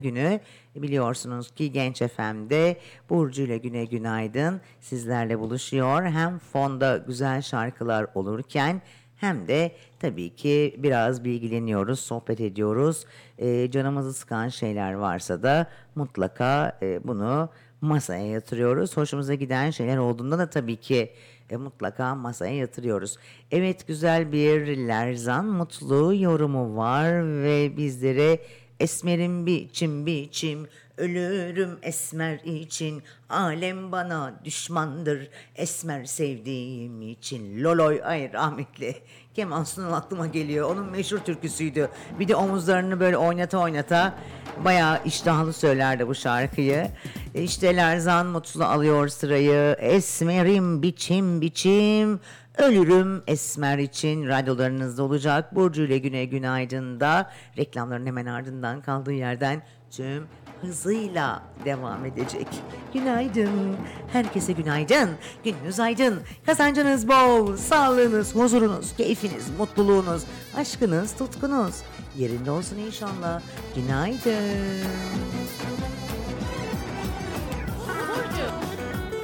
Günü biliyorsunuz ki Genç FM'de Burcu ile Güne Günaydın sizlerle buluşuyor. Hem fonda güzel şarkılar olurken hem de tabii ki biraz bilgileniyoruz, sohbet ediyoruz. Canımızı sıkan şeyler varsa da mutlaka bunu masaya yatırıyoruz. Hoşumuza giden şeyler olduğunda da tabii ki mutlaka masaya yatırıyoruz. Evet, güzel bir Lerzan Mutlu yorumu var ve bizlere esmerim biçim biçim, ölürüm esmer için. Alem bana düşmandır, esmer sevdiğim için. Loloy, ay rahmetli. Kemal Sunal aklıma geliyor. Onun meşhur türküsüydü. Bir de omuzlarını böyle oynata oynata bayağı iştahlı söylerdi bu şarkıyı. İşte Lerzan Mutlu alıyor sırayı. Esmerim biçim biçim, ölürüm esmer için. Radyolarınızda olacak. Burcu ile Güne Günaydın'da reklamların hemen ardından kaldığı yerden tüm hızıyla devam edecek. Günaydın. Herkese günaydın. Gününüz aydın. Kazancınız bol. Sağlığınız, huzurunuz, keyfiniz, mutluluğunuz, aşkınız, tutkunuz yerinde olsun inşallah. Günaydın.